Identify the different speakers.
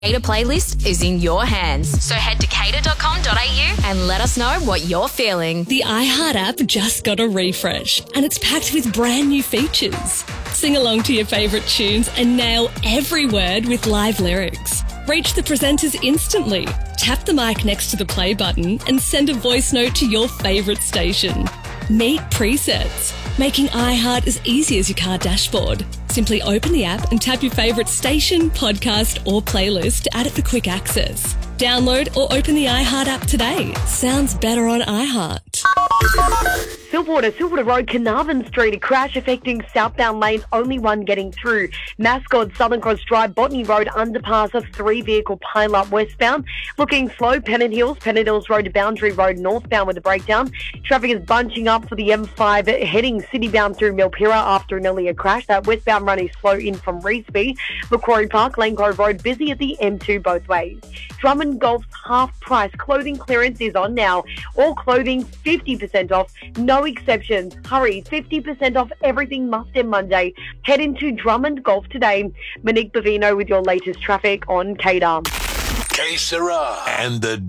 Speaker 1: Cater playlist is in your hands. So head to cater.com.au and let us know what you're feeling.
Speaker 2: The iHeart app just got a refresh and it's packed with brand new features. Sing along to your favourite tunes and nail every word with live lyrics. Reach the presenters instantly. Tap the mic next to the play button and send a voice note to your favourite station. Meet presets, making iHeart as easy as your car dashboard. Simply open the app and tap your favourite station, podcast or playlist to add it for quick access. Download or open the iHeart app today. Sounds better on iHeart.
Speaker 3: Silverwater Road, Carnarvon Street, a crash affecting southbound lanes, only one getting through. Mascot, Southern Cross Drive, Botany Road, underpass, a 3-vehicle pile-up westbound. Looking slow, Pennant Hills Road to Boundary Road, northbound with a breakdown. Traffic is bunching up for the M5, heading city-bound through Milpira after an earlier crash. That westbound run is slow in from Reesby. Macquarie Park, Lane Grove Road, busy at the M2 both ways. Drummond Golf's half-price clothing clearance is on now. All clothing 50% off, no exceptions. Hurry, 50% off everything must end Monday. Head into Drummond Golf today. Monique Bavino with your latest traffic on Cater.
Speaker 4: K Sarah and the